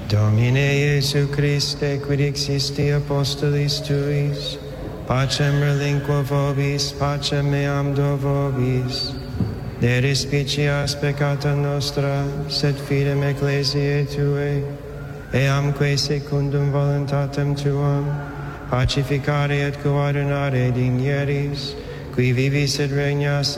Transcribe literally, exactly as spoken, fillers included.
Domine Iesu Christe, quid existi apostolis tuis, pacem relinquo vobis, pacem meam do vobis. Ne respicias peccata nostra, sed fidem ecclesiae Tuae, eamque secundum voluntatem Tuam, pacificare et coordinare dignieris, qui vivis et regnas